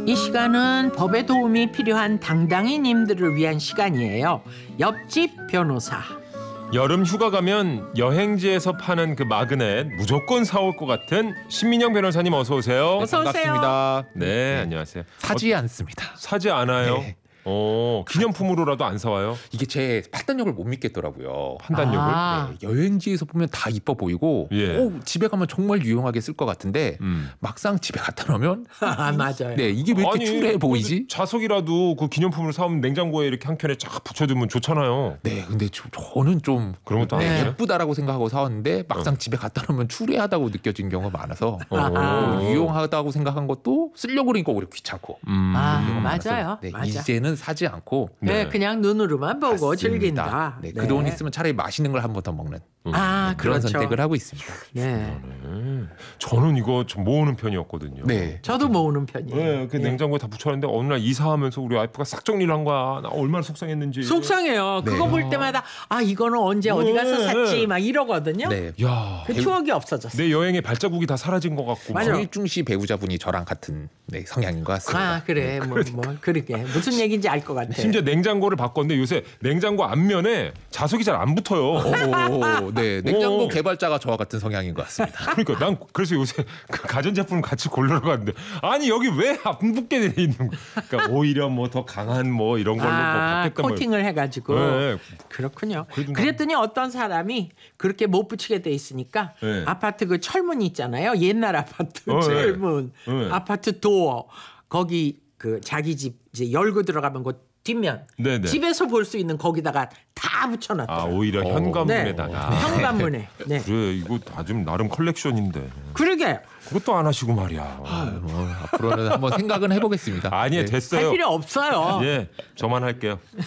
이 시간은 법의 도움이 필요한 당당이님들을 위한 시간이에요. 옆집 변호사. 여름 휴가 가면 여행지에서 파는 그 마그넷 무조건 사올 것 같은 신민영 변호사님 어서 오세요. 어서 오세요. 반갑습니다. 네, 안녕하세요. 사지 않습니다. 사지 않아요? 네. 기념품으로라도 안 사와요? 이게 제 판단력을 못 믿겠더라고요. 판단력을? 아. 네, 여행지에서 보면 다 이뻐 보이고 예. 집에 가면 정말 유용하게 쓸 것 같은데 막상 집에 갖다 놓으면 아, 맞아요. 네, 이게 왜 이렇게 추레해 보이지? 자석이라도 그 기념품으로 사오면 냉장고에 이렇게 한 켠에 쫙 붙여두면 좋잖아요. 네, 근데 저는 좀 그런 것도 안 네. 해요? 예쁘다라고 생각하고 사왔는데 막상 집에 갖다 놓으면 추레하다고 느껴진 경우가 많아서 아하. 유용하다고 생각한 것도 쓰려고 그러니까 오히려 귀찮고 아, 경우가 맞아요. 많아서 네, 맞아. 이제는 사지 않고 네, 네. 그냥 눈으로만 보고 맞습니다. 즐긴다. 네, 그 돈 있으면 차라리 맛있는 걸 한 번 더 먹는 아, 그런 그렇죠. 선택을 하고 있습니다. 네. 저는 이거 좀 모으는 편이었거든요. 네. 저도 모으는 편이에요. 네, 그 예. 냉장고에 다 붙여놨는데 어느 날 이사하면서 우리 와이프가 싹 정리를 한 거야. 나 얼마나 속상했는지. 속상해요. 네. 그거 볼 때마다 아 이거는 언제 어디 가서 네. 샀지 막 이러거든요. 네. 야, 그 추억이 없어졌어요. 내 여행의 발자국이 다 사라진 것 같고. 맞아. 정일중 씨 배우자분이 저랑 같은 성향인 것 같습니다. 아 그래 뭐 그러게 무슨 얘기인지 알 것 같아. 심지어 냉장고를 바꿨는데 요새 냉장고 앞면에 자석이 잘 안 붙어요. 네, 냉장고 오. 개발자가 저와 같은 성향인 것 같습니다. 그러니까 난 그래서 요새 그 가전제품을 같이 고르러 갔는데 아니 여기 왜 안 붙게 돼 있는 거야. 그러니까 오히려 뭐 더 강한 뭐 이런 걸로 뭐 바뀌었단 말이에요. 코팅을 해가지고 네. 그렇군요. 그래도 그랬더니 어떤 사람이 그렇게 못 붙이게 돼 있으니까 네. 아파트 그 철문 있잖아요. 옛날 아파트 네. 철문, 네. 아파트 도어 거기 그 자기 집 이제 열고 들어가면 그 뒷면 네네. 집에서 볼 수 있는 거기다가 다 붙여놨다. 아 오히려 현관문에다가. 현관문에. 네. 그래 이거 다 좀 나름 컬렉션인데 그러게 그것도 안 하시고 말이야. 앞으로는 한번 생각은 해보겠습니다. 아니요 네. 할 됐어요. 필요 없어요. 예, 저만 할게요.